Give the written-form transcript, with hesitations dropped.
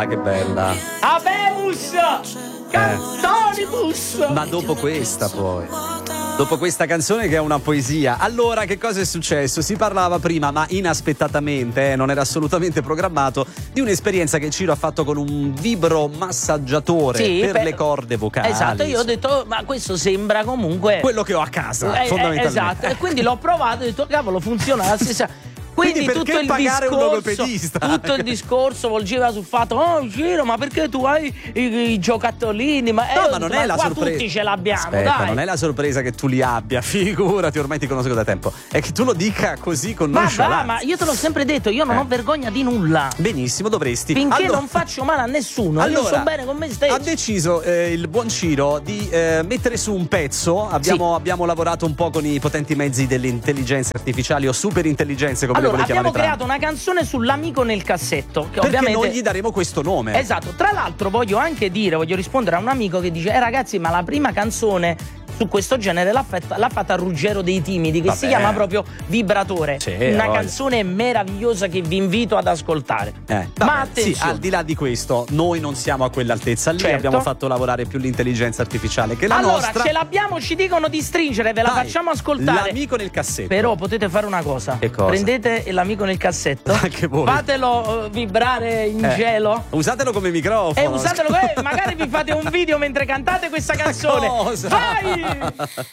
Ah, che bella. Abemus! Cantonibus! Ma dopo questa poi. Dopo questa canzone che è una poesia. Allora, che cosa è successo? Si parlava prima, ma inaspettatamente, non era assolutamente programmato, di un'esperienza che Ciro ha fatto con un vibromassaggiatore per le corde vocali. Esatto, io ho detto, ma questo sembra comunque quello che ho a casa, fondamentalmente. Esatto, e quindi l'ho provato e ho detto, cavolo, funziona la stessa. Quindi tutto il pagare un discorso, logopedista? tutto il discorso volgeva sul fatto, oh Ciro, ma perché tu hai i giocattolini? Ma non è la qua sorpresa. Tutti ce l'abbiamo, aspetta, dai. non è la sorpresa che tu li abbia, figurati, ormai ti conosco da tempo. È che tu lo dica così con nonchalance. Ma io te l'ho sempre detto, io non ho vergogna di nulla. Benissimo, dovresti. Finché non faccio male a nessuno, io sto bene con me stesso. Ha deciso il buon Ciro di mettere su un pezzo. Abbiamo lavorato un po' con i potenti mezzi delle intelligenze artificiali o super intelligenze, come le vuole chiamare. Abbiamo creato una canzone sull'amico nel cassetto, che perché ovviamente noi gli daremo questo nome. Esatto. Tra l'altro voglio rispondere a un amico che dice ragazzi, ma la prima canzone su questo genere l'ha fatta Ruggero dei Timidi, che si chiama proprio Vibratore. Una canzone meravigliosa che vi invito ad ascoltare. Ma attenzione, sì, al di là di questo, noi non siamo a quell'altezza lì. Certo. Abbiamo fatto lavorare più l'intelligenza artificiale che la nostra. Allora, ce l'abbiamo, ci dicono di stringere, ve la facciamo ascoltare. L'amico nel cassetto. Però potete fare una cosa. Che cosa? Prendete l'amico nel cassetto. Anche voi. Fatelo vibrare in gelo. Usatelo come microfono. E usatelo magari vi fate un video mentre cantate questa canzone. Cosa? Vai!